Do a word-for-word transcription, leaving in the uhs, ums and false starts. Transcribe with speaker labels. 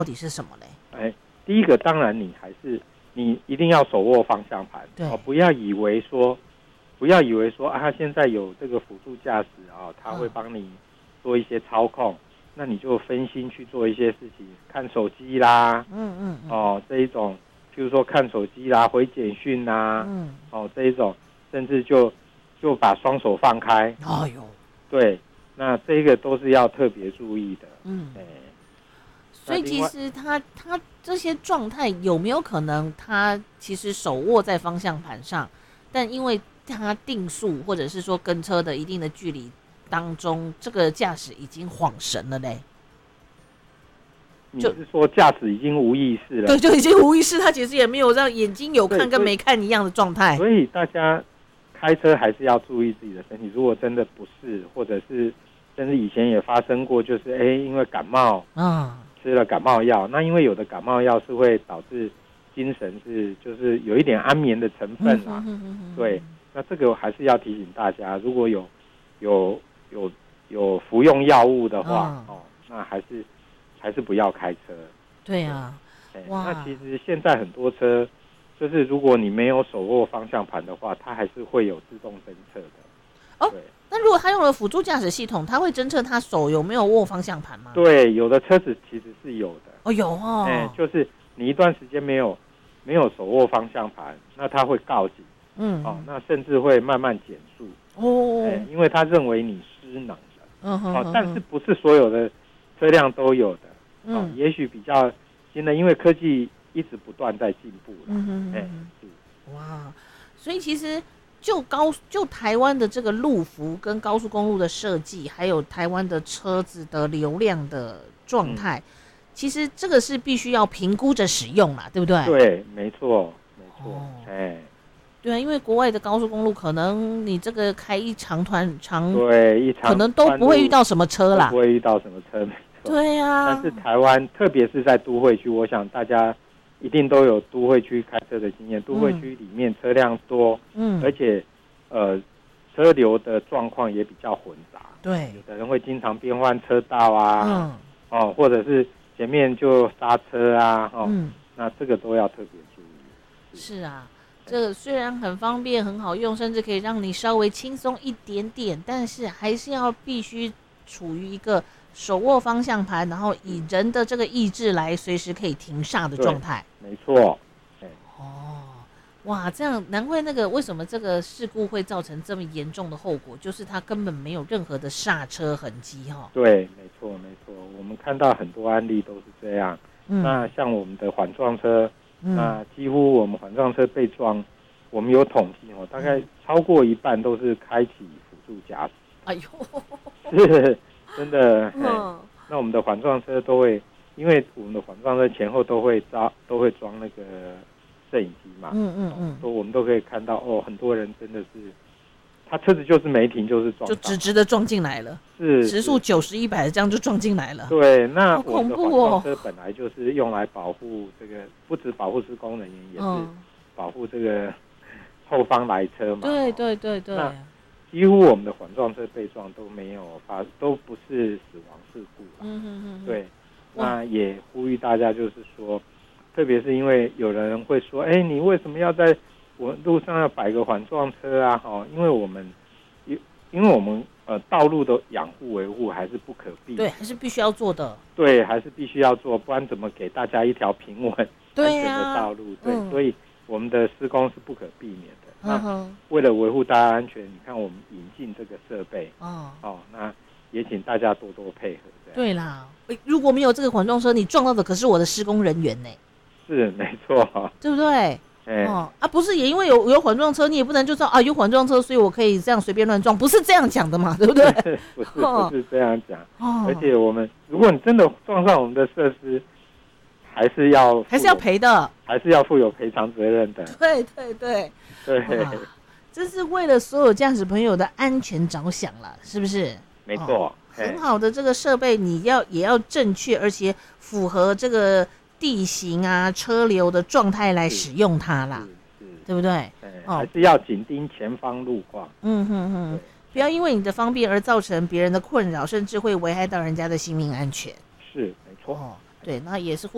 Speaker 1: 到底是什么嘞？
Speaker 2: 哎，第一个当然你还是你一定要手握方向盘，
Speaker 1: 对、
Speaker 2: 哦，不要以为说不要以为说啊，他现在有这个辅助驾驶啊，他会帮你做一些操控，嗯、那你就分心去做一些事情，看手机啦，
Speaker 1: 嗯嗯嗯，
Speaker 2: 哦这一种，譬如说看手机啦、回简讯啦，
Speaker 1: 嗯，
Speaker 2: 哦这一种，甚至就就把双手放开，
Speaker 1: 哎呦，
Speaker 2: 对，那这个都是要特别注意的，
Speaker 1: 嗯，
Speaker 2: 哎。
Speaker 1: 所以其实他他这些状态有没有可能他其实手握在方向盘上，但因为他定速或者是说跟车的一定的距离当中，这个驾驶已经晃神了嘞？
Speaker 2: 你是说驾驶已经无意识了？
Speaker 1: 对，就已经无意识，他其实也没有让眼睛有看跟没看一样的状态。
Speaker 2: 所以大家开车还是要注意自己的身体，如果真的不是，或者是甚至以前也发生过，就是哎因为感冒啊。吃了感冒药，那因为有的感冒药是会导致精神是就是有一点安眠的成分啦，嗯、对，那这个还是要提醒大家，如果有有有有服用药物的话，嗯、哦，那还是还是不要开车。
Speaker 1: 对啊，
Speaker 2: 对，那其实现在很多车就是如果你没有手握方向盘的话，它还是会有自动侦测的。
Speaker 1: 哦，对。那如果他用了辅助驾驶系统，他会侦测他手有没有握方向盘吗？
Speaker 2: 对，有的车子其实是有的。
Speaker 1: 哦，有哦。
Speaker 2: 哎、欸，就是你一段时间没有没有手握方向盘，那他会告警。嗯。哦，那甚至会慢慢减速。哦。哎、欸，因为他认为你失能了。嗯哼。哦，但是不是所有的车辆都有的。嗯。哦，也许比较新的，因为科技一直不断在进步了。嗯哼。哎、欸，是。
Speaker 1: 哇，所以其实。就高就台湾的这个路幅跟高速公路的设计，还有台湾的车子的流量的状态、嗯，其实这个是必须要评估着使用啦，对不对？
Speaker 2: 对，没错，没错，哎、哦，
Speaker 1: 对啊，因为国外的高速公路，可能你这个开一长团长，
Speaker 2: 对，一长
Speaker 1: 可能都不会遇到什么车啦，
Speaker 2: 不会遇到什么车，没错。
Speaker 1: 对啊，
Speaker 2: 但是台湾，特别是在都会区，我想大家。一定都有都会区开车的经验，都会区里面车辆多，嗯，而且，呃，车流的状况也比较混杂，
Speaker 1: 对，
Speaker 2: 有的人会经常变换车道啊，嗯，哦，或者是前面就刹车啊，哦，嗯，那这个都要特别注意。
Speaker 1: 是, 是啊，这个虽然很方便很好用，甚至可以让你稍微轻松一点点，但是还是要必须处于一个。手握方向盘，然后以人的这个意志来随时可以停刹的状态。
Speaker 2: 没错。
Speaker 1: 哦，哇，这样难怪那个为什么这个事故会造成这么严重的后果，就是它根本没有任何的刹车痕迹哈、哦。
Speaker 2: 对，没错没错，我们看到很多案例都是这样。嗯、那像我们的缓撞车、嗯，那几乎我们缓撞车被撞，我们有统计哦，大概超过一半都是开启辅助驾驶。
Speaker 1: 哎呦，
Speaker 2: 是。真的、嗯，那我们的缓撞车都会，因为我们的缓撞车前后都会装都会装那个摄影机嘛，嗯嗯嗯，都我们都可以看到哦，很多人真的是，他车子就是没停，就是撞，
Speaker 1: 就直直的撞进来了，
Speaker 2: 是
Speaker 1: 时速九十一百这样就撞进来了。
Speaker 2: 对，那
Speaker 1: 我
Speaker 2: 们的缓撞车本来就是用来保护这个，不止保护施工人员，也是保护这个后方来车嘛。
Speaker 1: 对对对对。
Speaker 2: 几乎我们的缓撞车被撞都没有发，都不是死亡事故啦。嗯哼哼。对，那也呼吁大家，就是说，特别是因为有人会说，哎、欸，你为什么要在我路上要摆个缓撞车啊？哦，因为我们，因为我们呃道路的养护维护还是不可避免，
Speaker 1: 对，还是必须要做的。
Speaker 2: 对，还是必须要做，不然怎么给大家一条平稳、安全的道路？对、嗯，所以我们的施工是不可避免的。那为了维护大家安全，你看我们引进这个设备，哦，哦，那也请大家多多配合。
Speaker 1: 对啦，如果没有这个缓撞车，你撞到的可是我的施工人员呢。
Speaker 2: 是，没错，
Speaker 1: 对不对？欸、哦啊，不是也因为有有缓撞车，你也不能就说啊有缓撞车，所以我可以这样随便乱撞，不是这样讲的嘛，对不对？
Speaker 2: 不是，不是这样讲。哦，而且我们，如果你真的撞上我们的设施，还是要
Speaker 1: 还是要赔的，
Speaker 2: 还是要负有赔偿责任的。
Speaker 1: 对对对。
Speaker 2: 对，
Speaker 1: 这是为了所有驾驶朋友的安全着想了，是不是？
Speaker 2: 没错、哦，
Speaker 1: 很好的这个设备，你要也要正确，而且符合这个地形啊、车流的状态来使用它啦，对不对？
Speaker 2: 哦，还是要紧盯前方路况。
Speaker 1: 嗯哼哼，不要因为你的方便而造成别人的困扰，甚至会危害到人家的性命安全。
Speaker 2: 是，没错。
Speaker 1: 哦，对，那也是。